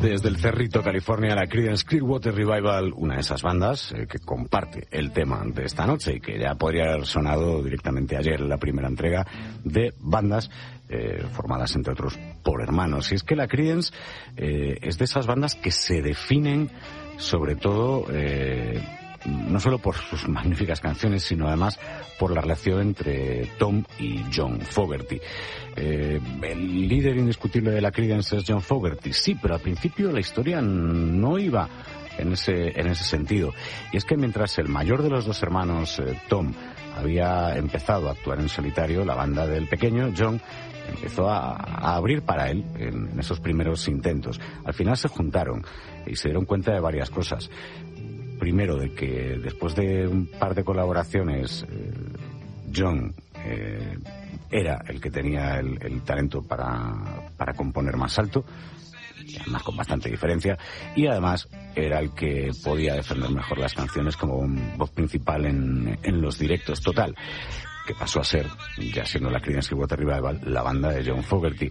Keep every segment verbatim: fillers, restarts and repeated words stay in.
Desde el Cerrito, California, la Creedence Clearwater Revival, una de esas bandas eh, que comparte el tema de esta noche y que ya podría haber sonado directamente ayer en la primera entrega de bandas eh, formadas, entre otros, por hermanos. Y es que la Creedence eh, es de esas bandas que se definen sobre todo... Eh, no solo por sus magníficas canciones, sino además por la relación entre Tom y John Fogerty. Eh, el líder indiscutible de la Creedence es John Fogerty, sí, pero al principio la historia no iba en ese, en ese sentido. Y es que mientras el mayor de los dos hermanos, eh, Tom, había empezado a actuar en solitario, la banda del pequeño, John, empezó a, a abrir para él en, en esos primeros intentos. Al final se juntaron y se dieron cuenta de varias cosas. Primero, de que después de un par de colaboraciones, eh, John eh, era el que tenía el, el talento para, para componer más alto, y además con bastante diferencia, y además era el que podía defender mejor las canciones como un voz principal en, en los directos. Total, que pasó a ser, ya siendo la Creedence Clearwater Revival, la banda de John Fogerty.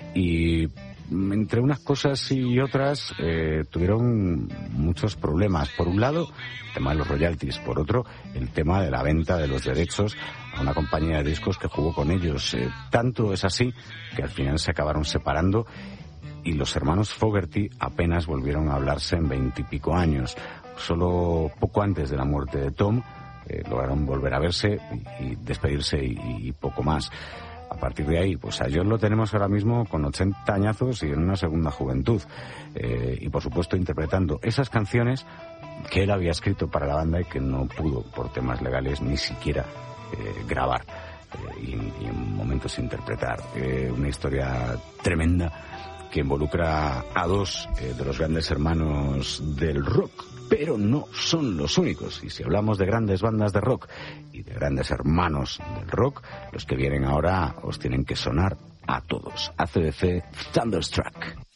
Y entre unas cosas y otras eh, tuvieron muchos problemas. Por un lado, el tema de los royalties. Por otro, el tema de la venta de los derechos a una compañía de discos que jugó con ellos. Eh, tanto es así que al final se acabaron separando y los hermanos Fogerty apenas volvieron a hablarse en veintipico años. Solo poco antes de la muerte de Tom eh, lograron volver a verse y, y despedirse y, y poco más. A partir de ahí, pues a John lo tenemos ahora mismo con ochenta añazos y en una segunda juventud. Eh, y por supuesto interpretando esas canciones que él había escrito para la banda y que no pudo, por temas legales, ni siquiera eh, grabar eh, y, y en momentos interpretar. Eh, una historia tremenda que involucra a dos eh, de los grandes hermanos del rock, pero no son los únicos. Y si hablamos de grandes bandas de rock y de grandes hermanos del rock, los que vienen ahora os tienen que sonar a todos. A C D C, Thunderstruck.